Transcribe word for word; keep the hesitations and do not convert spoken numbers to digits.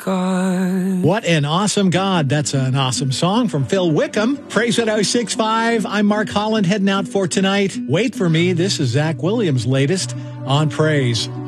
God. What an awesome God. That's an awesome song from Phil Wickham. Praise it oh six five. I'm Mark Holland heading out for tonight. Wait for me. This is Zach Williams' latest on Praise.